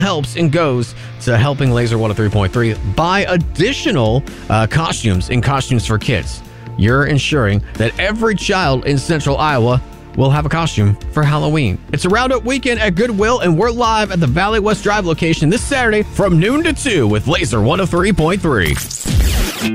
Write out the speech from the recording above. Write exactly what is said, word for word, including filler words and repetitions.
helps and goes to helping Laser one oh three point three buy additional uh, costumes and costumes for kids. You're ensuring that every child in Central Iowa will have a costume for Halloween. It's a Roundup weekend at Goodwill, and we're live at the Valley West Drive location this Saturday from noon to two with Laser one oh three point three.